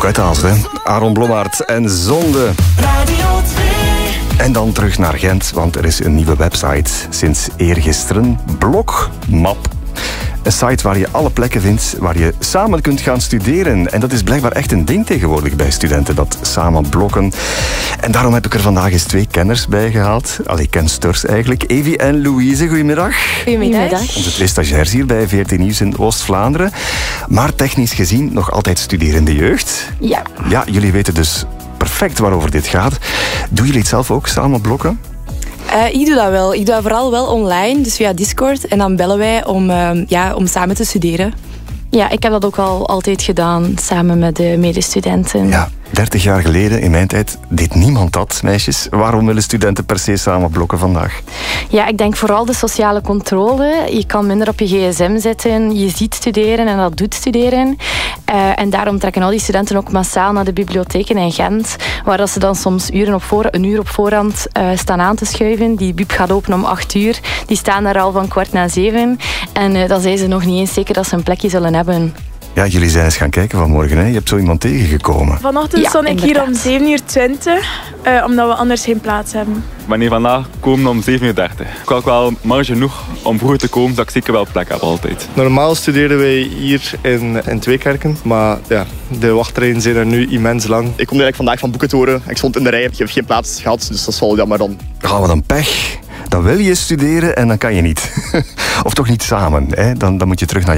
Ook uit Aalst, hè. Aaron Blommaert en Zonde. Radio 2. En dan terug naar Gent, want er is een nieuwe website sinds eergisteren. Blokmap. Een site waar je alle plekken vindt waar je samen kunt gaan studeren. En dat is blijkbaar echt een ding tegenwoordig bij studenten, dat samen blokken. En daarom heb ik er vandaag eens 2 kenners bij gehaald. Allee, kensters eigenlijk. Evie en Louise, goedemiddag. Goedemiddag. Onze 2 stagiairs hier bij VRT Nieuws in Oost-Vlaanderen. Maar technisch gezien nog altijd studerende jeugd. Ja. Ja, jullie weten dus perfect waarover dit gaat. Doen jullie het zelf ook, samen blokken? Ik doe dat wel. Ik doe dat vooral wel online, dus via Discord. En dan bellen wij om samen te studeren. Ja, ik heb dat ook al altijd gedaan, samen met de medestudenten. Ja, 30 jaar geleden, in mijn tijd, deed niemand dat, meisjes. Waarom willen studenten per se samen blokken vandaag? Ja, ik denk vooral de sociale controle. Je kan minder op je gsm zitten, je ziet studeren en dat doet studeren. En daarom trekken al die studenten ook massaal naar de bibliotheken in Gent, waar dat ze dan soms een uur op voorhand staan aan te schuiven. Die bib gaat open om 8 uur. Die staan daar al van 6:15. En dan zijn ze nog niet eens zeker dat ze een plekje zullen hebben. Ja, jullie zijn eens gaan kijken vanmorgen, hè? Je hebt zo iemand tegengekomen. Vanochtend stond ik hier om 7:20, omdat we anders geen plaats hebben. Ik ben hier vandaag komen om 7:30. Ik had ook wel marge genoeg om vroeg te komen, zodat ik zeker wel plek heb altijd. Normaal studeren wij hier in Tweekerken, maar ja, de wachtrijen zijn er nu immens lang. Ik kom direct vandaag van boeken te horen. Ik stond in de rij, ik heb geen plaats gehad, dus dat is wel jammer dan. Gaan we dan pech? Dan wil je studeren en dan kan je niet. Of toch niet samen. Hè? Dan moet je terug naar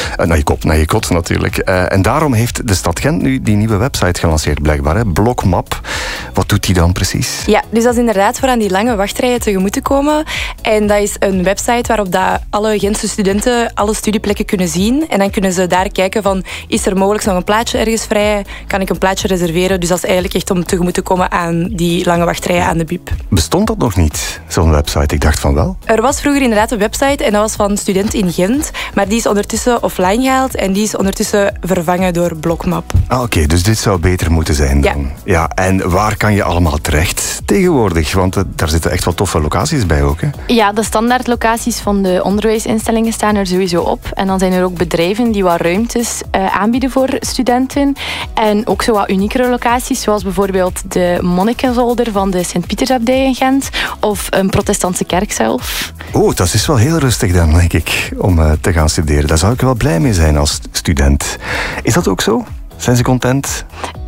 je kot natuurlijk. En daarom heeft de stad Gent nu die nieuwe website gelanceerd blijkbaar. Hè? Blokmap. Wat doet die dan precies? Ja, dus dat is inderdaad voor aan die lange wachtrijen tegemoet te komen. En dat is een website waarop dat alle Gentse studenten alle studieplekken kunnen zien. En dan kunnen ze daar kijken van, is er mogelijk nog een plaatsje ergens vrij? Kan ik een plaatsje reserveren? Dus dat is eigenlijk echt om tegemoet te komen aan die lange wachtrijen aan de bib. Bestond dat nog niet, zo'n website? Ik dacht van wel. Er was vroeger inderdaad een website en dat was van een student in Gent. Maar die is ondertussen offline gehaald en die is ondertussen vervangen door Blokmap. Oké, dus dit zou beter moeten zijn dan. Ja, en waar kan je allemaal terecht tegenwoordig? Want daar zitten echt wel toffe locaties bij ook, hè? Ja, de standaardlocaties van de onderwijsinstellingen staan er sowieso op. En dan zijn er ook bedrijven die wat ruimtes aanbieden voor studenten. En ook zo wat uniekere locaties, zoals bijvoorbeeld de monnikenzolder van de Sint-Pietersabdij in Gent. Of een protestantse kerk zelf. Oh, dat is wel heel rustig dan, denk ik, om te gaan studeren. Daar zou ik wel blij mee zijn als student. Is dat ook zo? Zijn ze content?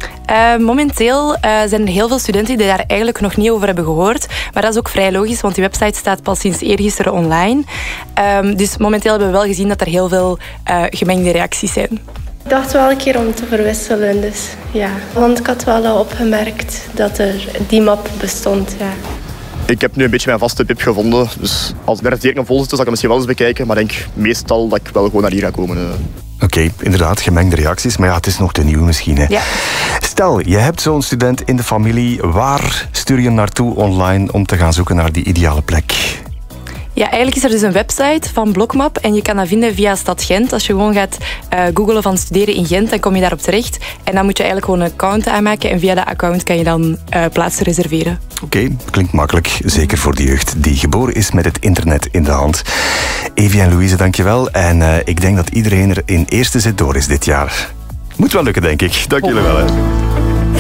Momenteel zijn er heel veel studenten die daar eigenlijk nog niet over hebben gehoord. Maar dat is ook vrij logisch, want die website staat pas sinds eergisteren online. Dus momenteel hebben we wel gezien dat er heel veel gemengde reacties zijn. Ik dacht wel een keer om te verwisselen, dus ja. Want ik had wel al opgemerkt dat er die map bestond, ja. Ik heb nu een beetje mijn vaste pip gevonden, dus als het direct nog vol zit, zal ik het misschien wel eens bekijken. Maar ik denk meestal dat ik wel gewoon naar hier ga komen. Oké, inderdaad, gemengde reacties. Maar ja, het is nog te nieuw misschien. Hè. Ja. Stel, je hebt zo'n student in de familie. Waar stuur je hem naartoe online om te gaan zoeken naar die ideale plek? Ja, eigenlijk is er dus een website van Blokmap en je kan dat vinden via Stad Gent. Als je gewoon gaat googlen van studeren in Gent, dan kom je daarop terecht. En dan moet je eigenlijk gewoon een account aanmaken en via dat account kan je dan plaatsen reserveren. Oké, klinkt makkelijk. Zeker voor de jeugd die geboren is met het internet in de hand. Evie en Louise, dankjewel. En ik denk dat iedereen er in eerste zit door is dit jaar. Moet wel lukken, denk ik. Dank jullie wel. Hè.